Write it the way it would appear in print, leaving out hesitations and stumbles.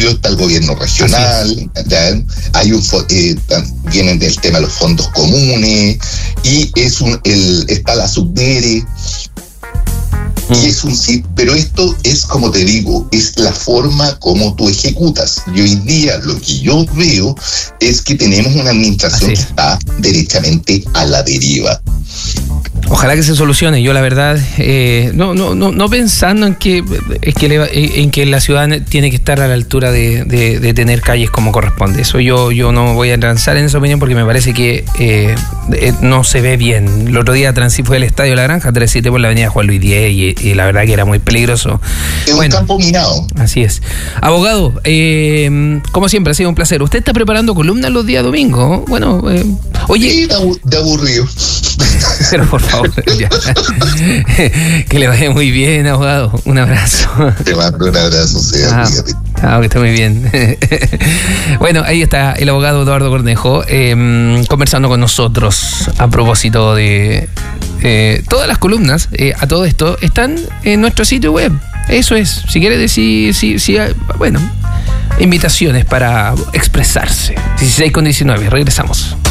municipio, está el gobierno regional, ¿ya? Hay vienen del tema de los fondos comunes, y está la Subdere. Y pero esto es, como te digo, es la forma como tú ejecutas. Y hoy día lo que yo veo es que tenemos una administración que está derechamente a la deriva. Ojalá que se solucione. Yo la verdad, no pensando en que la ciudad tiene que estar a la altura de tener calles como corresponde. Eso yo no voy a lanzar en esa opinión, porque me parece que no se ve bien. El otro día fue al Estadio La Granja, 3-7 por la avenida Juan Luis 10, y la verdad que era muy peligroso. Es un campo minado. Así es. Abogado, como siempre, ha sido un placer. ¿Usted está preparando columnas los días domingos? Bueno, oye... Sí, de aburrido. Pero por favor, ya. Que le vaya muy bien, abogado. Un abrazo. Te mando un abrazo, fíjate. Que esté muy bien. Bueno, ahí está el abogado Eduardo Cornejo conversando con nosotros a propósito de todas las columnas. A todo esto están en nuestro sitio web. Eso es. Si quiere decir, bueno, invitaciones para expresarse. 16:19. Regresamos.